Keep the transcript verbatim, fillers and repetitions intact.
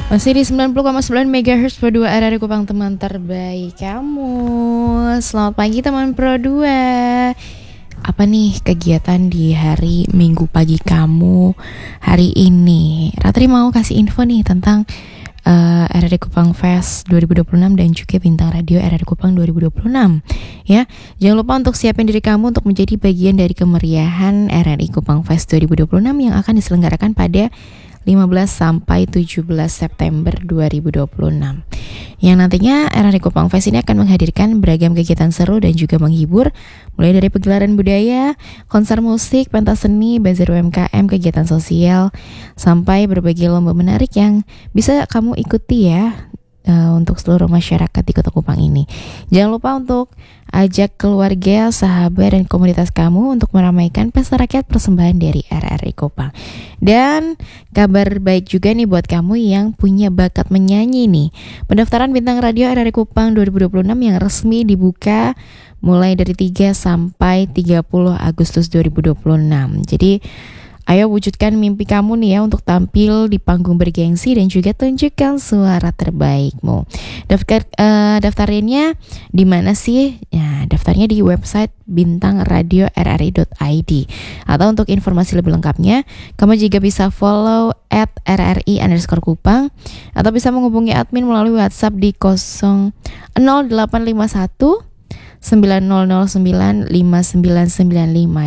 Masih di sembilan puluh koma sembilan megahertz Pro dua R R I Kupang, teman terbaik kamu. Selamat pagi teman Pro dua. Apa nih kegiatan di hari Minggu pagi kamu hari ini? Ratri mau kasih info nih tentang uh, R R I Kupang Fest dua ribu dua puluh enam dan juga Bintang Radio R R I Kupang dua ribu dua puluh enam. Ya, jangan lupa untuk siapin diri kamu untuk menjadi bagian dari kemeriahan R R I Kupang Fest dua ribu dua puluh enam yang akan diselenggarakan pada lima belas sampai tujuh belas September dua ribu dua puluh enam. Yang nantinya R R I Kupang Fest ini akan menghadirkan beragam kegiatan seru dan juga menghibur, mulai dari pegelaran budaya, konser musik, pentas seni, bazar U M K M, kegiatan sosial, sampai berbagai lomba menarik yang bisa kamu ikuti ya uh, untuk seluruh masyarakat di Kota Kupang ini. Jangan lupa untuk ajak keluarga, sahabat, dan komunitas kamu untuk meramaikan pesta rakyat persembahan dari R R I Kupang. Dan kabar baik juga nih buat kamu yang punya bakat menyanyi nih. Pendaftaran Bintang Radio R R I Kupang dua ribu dua puluh enam yang resmi dibuka mulai dari tiga sampai tiga puluh Agustus dua ribu dua puluh enam. Jadi ayo wujudkan mimpi kamu nih ya untuk tampil di panggung bergengsi dan juga tunjukkan suara terbaikmu. Daftar uh, daftarinnya di mana sih? Ya, daftarnya di website bintang radio r r i dot i d. Atau untuk informasi lebih lengkapnya, kamu juga bisa follow at r r i underscore kupang atau bisa menghubungi admin melalui WhatsApp di nol delapan lima satu sembilan nol nol sembilan lima sembilan sembilan lima.